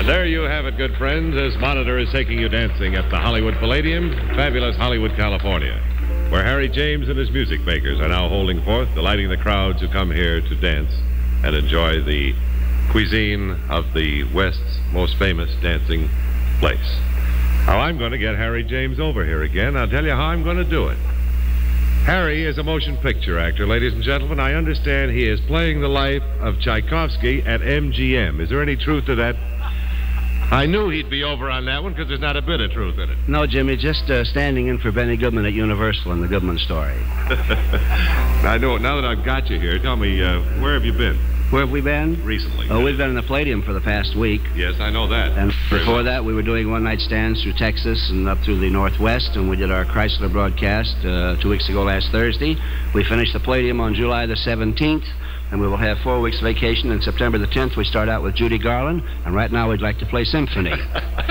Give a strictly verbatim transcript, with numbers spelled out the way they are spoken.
There you have it, good friends. This monitor is taking you dancing at the Hollywood Palladium, fabulous Hollywood, California, where Harry James and his music makers are now holding forth, delighting the crowds who come here to dance and enjoy the cuisine of the West's most famous dancing place. Now, I'm going to get Harry James over here again. I'll tell you how I'm going to do it. Harry is a motion picture actor, ladies and gentlemen. I understand he is playing the life of Tchaikovsky at M G M. Is there any truth to that? I knew he'd be over on that one because there's not a bit of truth in it. No, Jimmy, just uh, standing in for Benny Goodman at Universal in the Goodman story. I know. Now that I've got you here, tell me, uh, where have you been? Where have we been? Recently. Oh, we've been in the Palladium for the past week. Yes, I know that. And Very before well. that, we were doing one-night stands through Texas and up through the Northwest, and we did our Chrysler broadcast uh, two weeks ago last Thursday. We finished the Palladium on July the seventeenth, and we will have four weeks vacation. On September the tenth, we start out with Judy Garland, and right now we'd like to play Symphony.